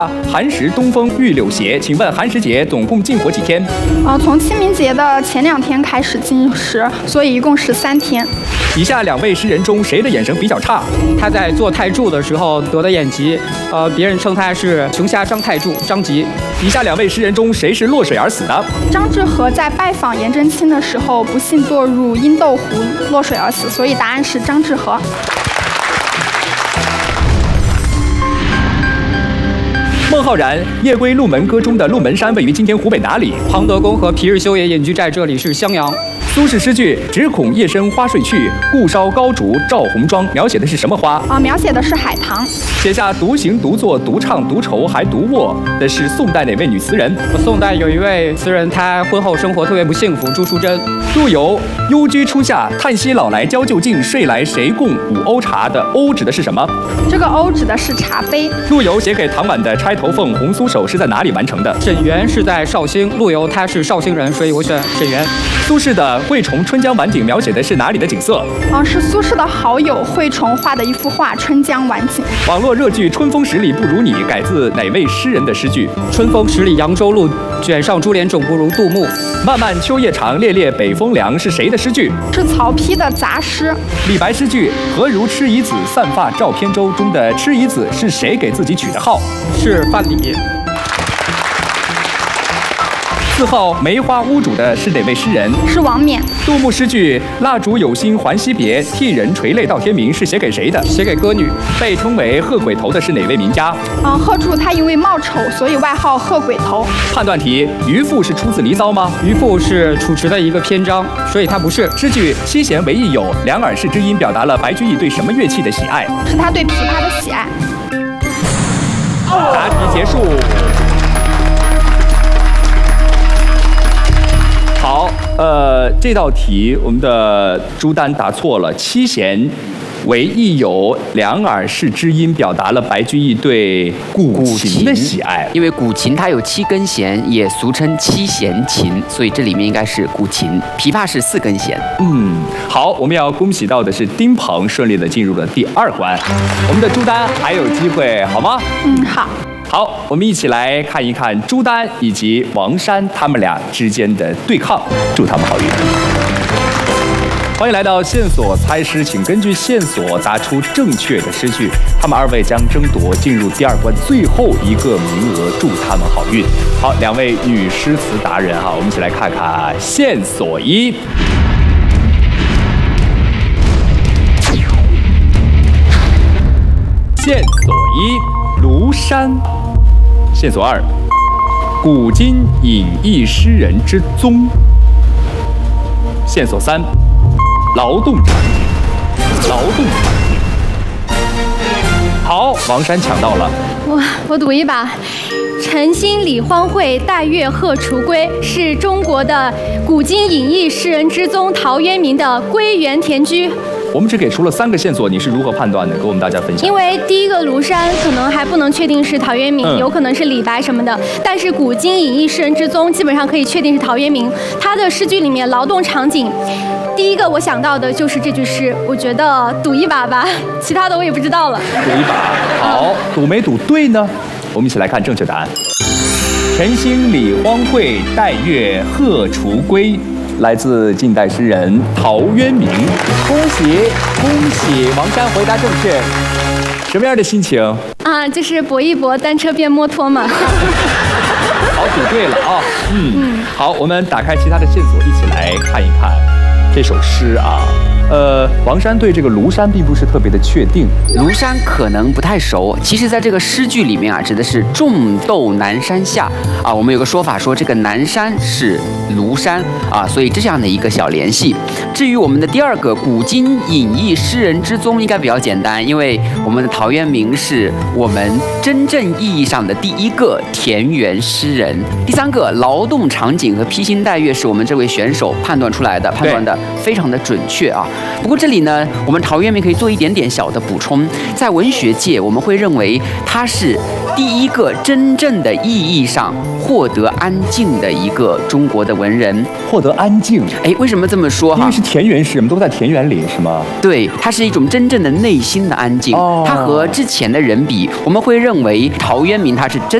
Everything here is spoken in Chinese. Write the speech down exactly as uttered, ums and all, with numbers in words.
寒食东风御柳斜，请问寒食节总共禁火几天？ 呃，从清明节的前两天开始禁食，所以一共十三天。 以下两位诗人中，谁的眼神比较差？ 他在做太柱的时候得的眼疾，呃，别人称他是穷瞎张太柱，张疾。 以下两位诗人中，谁是落水而死的？ 张志和在拜访颜真卿的时候，不幸堕入阴斗湖，落水而死，所以答案是张志和。 孟浩然《夜归鹿门歌》中的鹿门山位于今天湖北哪里？ 庞德公和皮日休也隐居在这里，是襄阳。 苏轼诗句“只恐夜深花睡去，故烧高烛照红妆”描写的是什么花？ 啊，描写的是海棠。 写下独行独坐独唱独愁还独卧的是宋代哪位女词人？ 宋代有一位词人，她婚后生活特别不幸福，朱淑珍。 陆游“幽居初夏，叹息老来交就近，睡来谁共五瓯茶”的“瓯”指的是什么？ 这个“瓯”指的是茶杯。 陆游写给唐婉的《钗头凤·红酥手》是在哪里完成的？ 沈园是在绍兴，陆游他是绍兴人，所以我选沈园。 苏轼的《惠崇春江晚景》描写的是哪里的景色？ 啊，是苏轼的好友惠崇画的一幅画《春江晚景》。 网络热剧《春风十里不如你》改自哪位诗人的诗句？ 春风十里扬州路，卷上珠帘总不如杜牧。 漫漫秋夜长，烈烈北风凉是谁的诗句？ 是曹丕的杂诗。 李白诗句“何如痴夷子，散发照扁舟”中的痴夷子是谁给自己取的号？ 是范蠡。 四号梅花屋主的是哪位诗人？ 是王冕。 杜牧诗句“蜡烛有心还惜别，替人垂泪到天明”是写给谁的？ 写给歌女。 被称为“鹤鬼头”的是哪位名家？ 嗯，贺铸他因为貌丑，所以外号鹤鬼头。 判断题：渔父是出自《离骚》吗？ 渔父是楚辞的一个篇章，所以他不是。 诗句“七弦为益友，两耳是知音”表达了白居易对什么乐器的喜爱？ 是他对琵琶的喜爱。 答题结束。好，呃，这道题我们的朱丹答错了，七弦为益友，两耳是知音，表达了白居易对古琴的喜爱。 因为古琴它有七根弦，也俗称七弦琴，所以这里面应该是古琴。琵琶是四根弦。 嗯，好，我们要恭喜到的是丁鹏顺利的进入了第二关，我们的朱丹还有机会，好吗？ 嗯，好。 好，我们一起来看一看朱丹以及王珊他们俩之间的对抗，祝他们好运。欢迎来到线索猜诗，请根据线索答出正确的诗句，他们二位将争夺进入第二关最后一个名额，祝他们好运。好，两位女诗词达人哈，我们一起来看看线索一。线索一，庐山。线索二，古今隐逸诗人之宗。线索三，劳动场景。劳动场景。好，王珊抢到了。 我我赌一把。晨兴理荒秽，带月荷锄归，是中国的古今隐逸诗人之宗陶渊明的《归园田居》。 我们只给出了三个线索，你是如何判断的？给我们大家分享。 因为第一个庐山可能还不能确定是陶渊明，嗯、有可能是李白什么的，但是古今隐逸诗人之宗基本上可以确定是陶渊明。他的诗句里面劳动场景，第一个我想到的就是这句诗，我觉得赌一把吧，其他的我也不知道了。 赌一把，好，赌没赌对呢？我们一起来看正确答案。晨兴理荒秽，带月荷锄归。来自近代诗人陶渊明，恭喜恭喜王珊回答正确。什么样的心情啊？就是搏一搏，单车变摩托嘛。 好，赌对了啊！嗯，嗯好，我们打开其他的线索，一起来看一看这首诗啊。呃，王珊对这个庐山并不是特别的确定， 庐山可能不太熟。其实，在这个诗句里面啊，指的是种豆南山下啊。我们有个说法说，这个南山是庐山啊，所以这样的一个小联系。至于我们的第二个古今隐逸诗人之宗，应该比较简单，因为我们的陶渊明是我们真正意义上的第一个田园诗人。第三个劳动场景和披星戴月是我们这位选手判断出来的，判断的非常的准确啊。 不过这里呢，我们陶渊明可以做一点点小的补充，在文学界，我们会认为他是第一个真正的意义上获得安静的一个中国的文人。 获得安静， 哎，为什么这么说哈？ 因为是田园诗，我们都在田园里，是吗？ 对，它是一种真正的内心的安静。 哦他和之前的人比，我们会认为陶渊明他是真。